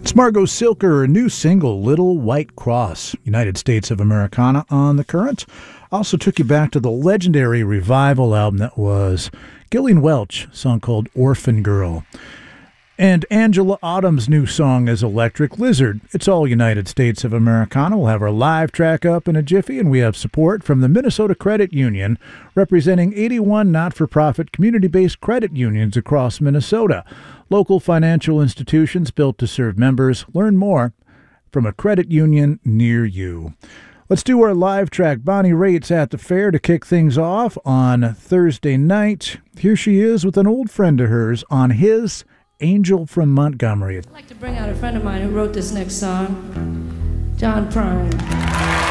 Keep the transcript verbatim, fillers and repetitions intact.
It's Margot Silker, a new single, Little White Cross, United States of Americana on The Current. Also took you back to the legendary revival album that was Gillian Welch, a song called Orphan Girl. And Angela Autumn's new song is Electric Lizard. It's all United States of Americana. We'll have our live track up in a jiffy, and we have support from the Minnesota Credit Union, representing eighty-one not-for-profit community-based credit unions across Minnesota. Local financial institutions built to serve members. Learn more from a credit union near you. Let's do our live track. Bonnie Raitt's at the fair to kick things off on Thursday night. Here she is with an old friend of hers on his Angel from Montgomery. I'd like to bring out a friend of mine who wrote this next song, John Prine.